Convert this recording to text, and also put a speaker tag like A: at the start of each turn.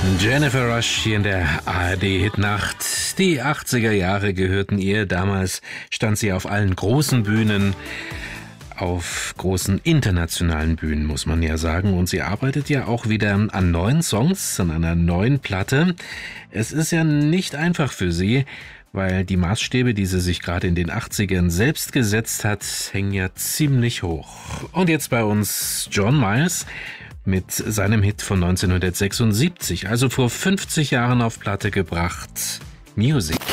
A: Jennifer Rush hier in der ARD-Hitnacht. Die 80er Jahre gehörten ihr. Damals stand sie auf allen großen Bühnen, auf großen internationalen Bühnen, muss man ja sagen. Und sie arbeitet ja auch wieder an neuen Songs, an einer neuen Platte. Es ist ja nicht einfach für sie, weil die Maßstäbe, die sie sich gerade in den 80ern selbst gesetzt hat, hängen ja ziemlich hoch. Und jetzt bei uns John Miles mit seinem Hit von 1976, also vor 50 Jahren auf Platte gebracht, Music.